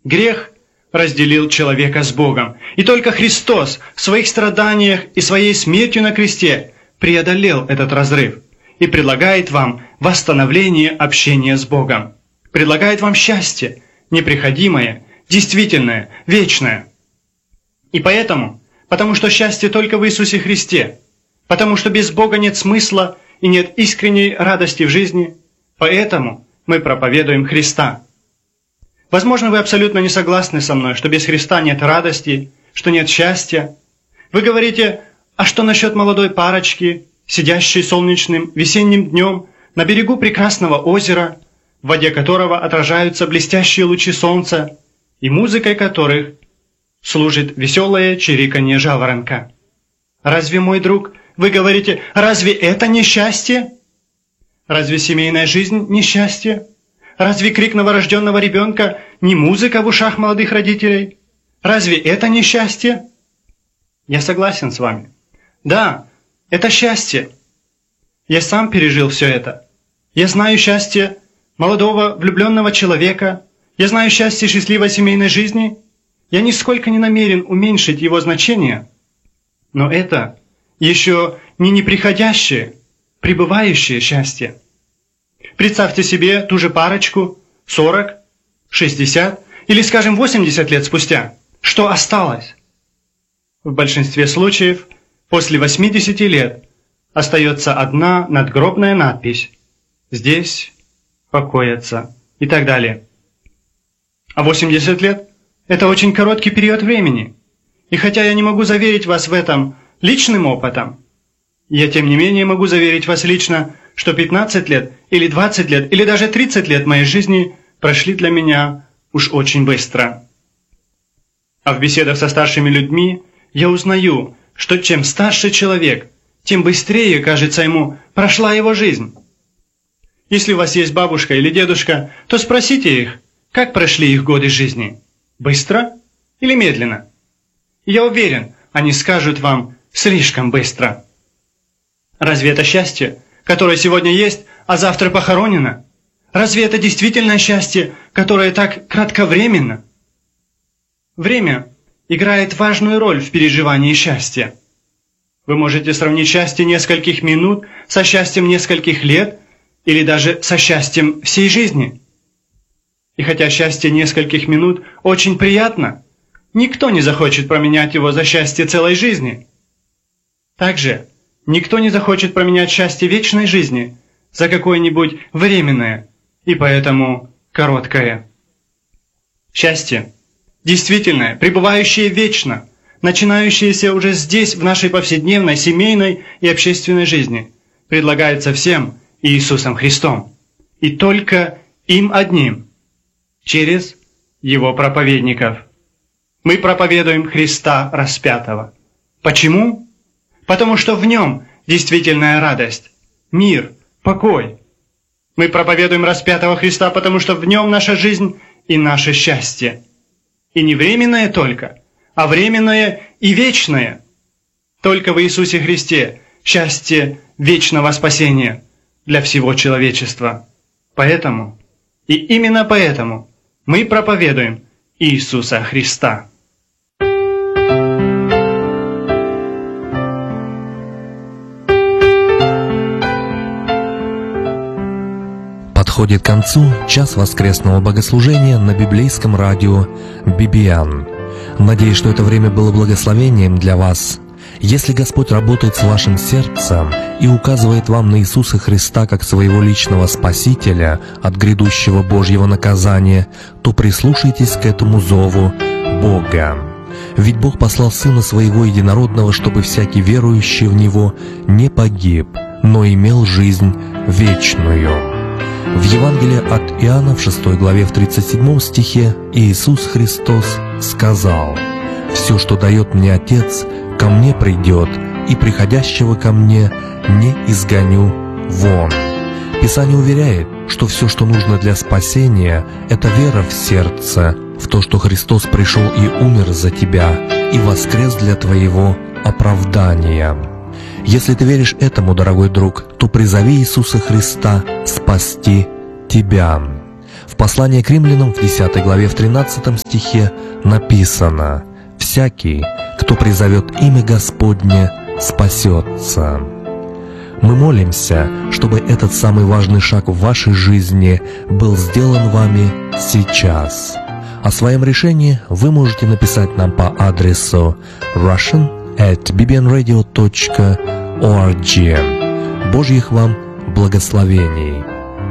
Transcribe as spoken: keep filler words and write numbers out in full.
Грех разделил человека с Богом, и только Христос в своих страданиях и своей смертью на кресте преодолел этот разрыв и предлагает вам восстановление общения с Богом, предлагает вам счастье, неприходимое, действительное, вечное. И поэтому, потому что счастье только в Иисусе Христе, потому что без Бога нет смысла и нет искренней радости в жизни, поэтому мы проповедуем Христа. Возможно, вы абсолютно не согласны со мной, что без Христа нет радости, что нет счастья. Вы говорите, а что насчет молодой парочки, сидящей солнечным весенним днем на берегу прекрасного озера, в воде которого отражаются блестящие лучи солнца, и музыкой которых служит веселое чириканье жаворонка? Разве, мой друг, вы говорите, разве это не счастье? Разве семейная жизнь не счастье? Разве крик новорожденного ребенка не музыка в ушах молодых родителей? Разве это не счастье? Я согласен с вами. Да, это счастье. Я сам пережил все это. Я знаю счастье молодого влюбленного человека. Я знаю счастье счастливой семейной жизни. Я нисколько не намерен уменьшить его значение. Но это еще не неприходящее, пребывающее счастье. Представьте себе ту же парочку сорок, шестьдесят или, скажем, восемьдесят лет спустя. Что осталось? В большинстве случаев после восьмидесяти лет остается одна надгробная надпись «Здесь покоятся» и так далее. А восемьдесят лет – это очень короткий период времени. И хотя я не могу заверить вас в этом личным опытом, я тем не менее могу заверить вас лично, что пятнадцать лет или двадцать лет или даже тридцать лет моей жизни прошли для меня уж очень быстро. А в беседах со старшими людьми я узнаю, что чем старше человек, тем быстрее, кажется ему, прошла его жизнь. Если у вас есть бабушка или дедушка, то спросите их, как прошли их годы жизни. Быстро или медленно? Я уверен, они скажут вам слишком быстро. Разве это счастье, которое сегодня есть, а завтра похоронено? Разве это действительно счастье, которое так кратковременно? Время играет важную роль в переживании счастья. Вы можете сравнить счастье нескольких минут со счастьем нескольких лет или даже со счастьем всей жизни. И хотя счастье нескольких минут очень приятно, никто не захочет променять его за счастье целой жизни. Также никто не захочет променять счастье вечной жизни за какое-нибудь временное и поэтому короткое. Счастье, действительное, пребывающее вечно, начинающееся уже здесь, в нашей повседневной, семейной и общественной жизни, предлагается всем Иисусом Христом, и только им одним, через Его проповедников. Мы проповедуем Христа распятого. Почему? Потому что в Нем действительная радость, мир, покой. Мы проповедуем распятого Христа, потому что в Нем наша жизнь и наше счастье. И не временное только, а временное и вечное. Только в Иисусе Христе счастье вечного спасения для всего человечества. Поэтому, и именно поэтому, мы проповедуем Иисуса Христа. Подходит к концу час воскресного богослужения на библейском радио Бибиан. Надеюсь, что это время было благословением для вас. Если Господь работает с вашим сердцем и указывает вам на Иисуса Христа как своего личного Спасителя от грядущего Божьего наказания, то прислушайтесь к этому зову Бога. Ведь Бог послал Сына Своего Единородного, чтобы всякий верующий в Него не погиб, но имел жизнь вечную. В Евангелии от Иоанна в шестой главе в тридцать седьмом стихе Иисус Христос сказал: «Все, что дает мне Отец, ко мне придет, и приходящего ко мне не изгоню вон». Писание уверяет, что все, что нужно для спасения, это вера в сердце, в то, что Христос пришел и умер за тебя, и воскрес для твоего оправдания. Если ты веришь этому, дорогой друг, то призови Иисуса Христа спасти тебя. В послании к римлянам в десятой главе в тринадцатом стихе написано: «Всякий, кто призовет имя Господне, спасется». Мы молимся, чтобы этот самый важный шаг в вашей жизни был сделан вами сейчас. О своем решении вы можете написать нам по адресу russian at b b n radio dot org. Божьих вам благословений!